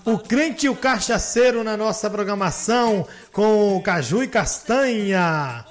o crente e o cachaceiro na nossa programação com caju e castanha.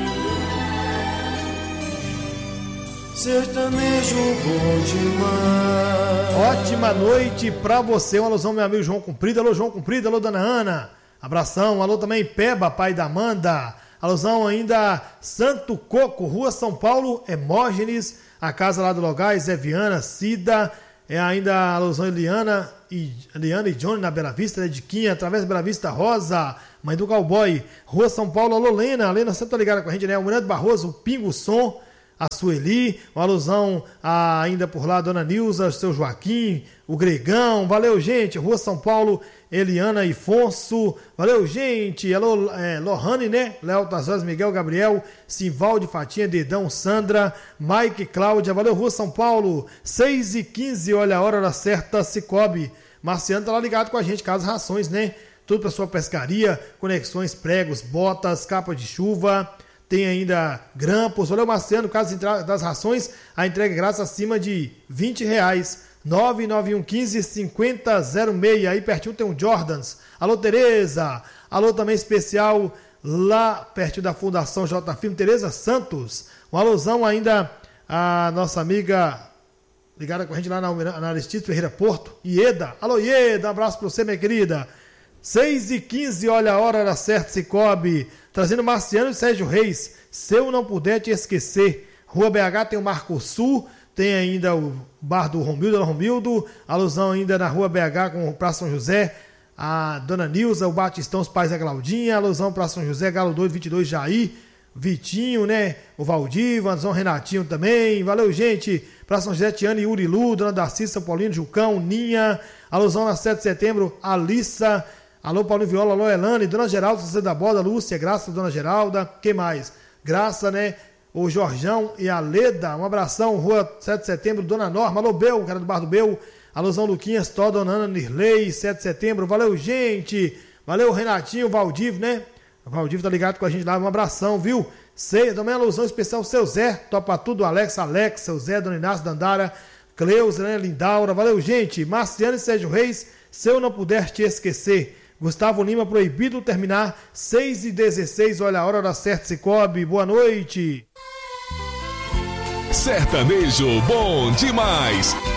Sertanejo bom demais. Ótima noite pra você. Um alusão, meu amigo João Comprido. Alô, João Comprido. Alô, dona Ana. Abração. Alô também, Peba, pai da Amanda. Alusão ainda, Santo Coco, Rua São Paulo, Hemógenes. A casa lá do Logais, é Viana, Cida. É ainda a alusão Eliana e Johnny na Bela Vista, né? Diquinha, através da Bela Vista Rosa, mãe do Cowboy. Rua São Paulo, alô, Lena. Lena sempre tá ligada com a gente, né? O Miranda Barroso, o Pingo Som. A Sueli, uma alusão ainda por lá, a Dona Nilza, o seu Joaquim, o Gregão, valeu gente, Rua São Paulo, Eliana e Fonso, valeu gente, alô, Lohane, né, Léo Tazós, Miguel Gabriel, Simvalde, Fatinha, Dedão, Sandra, Mike, Cláudia, valeu Rua São Paulo, 6h15, olha a hora certa, Cicobi, Marciano tá lá ligado com a gente, Casa Rações, né, tudo pra sua pescaria, conexões, pregos, botas, capa de chuva. Tem ainda grampos. Olha o Marciano, caso das rações, a entrega é grátis acima de R$20. 99115-5006. Aí pertinho tem um Jordans. Alô, Tereza. Alô também especial lá pertinho da Fundação J Filme, Tereza Santos. Um alôzão ainda a nossa amiga ligada com a gente lá na Aristides Ferreira Porto, Ieda. Alô, Ieda, um abraço pra você, minha querida. 6h15, olha a hora certa, Cicobi. Trazendo Marciano e Sérgio Reis. Se eu não puder te esquecer. Rua BH tem o Marco Sul. Tem ainda o bar do Romildo. Alusão ainda na Rua BH com o Praça São José. A Dona Nilza, o Batistão, os pais da Claudinha. Alusão Praça São José, Galo 2, 22, Jair. Vitinho, né? O Valdir, alusão Renatinho também. Valeu, gente. Praça São José, Tiana e Urilu. Dona Darcy, São Paulino, Jucão, Ninha. Alusão na 7 de setembro, Alissa. Alô, Paulo Viola, alô, Elane, Dona Geralda, José da Boda, Lúcia, Graça, Dona Geralda, quem mais? Graça, né? O Jorjão e a Leda, um abração, Rua 7 de setembro, Dona Norma, alô, Bel, cara do Bar do Bel, alôzão Luquinhas, Tó, Dona Ana Nirley, 7 de setembro, valeu, gente, valeu, Renatinho, Valdiv, né? O Valdiv tá ligado com a gente lá, um abração, viu? Também alusão especial, seu Zé, topa tudo, Alex, seu Zé, Dona Inácio, Dandara, Cleusa, né? Lindaura, valeu, gente, Marciano e Sérgio Reis, se eu não puder te esquecer. Gustavo Lima, proibido terminar 6h16, olha a hora certa, Cicobi, boa noite. Sertanejo bom demais.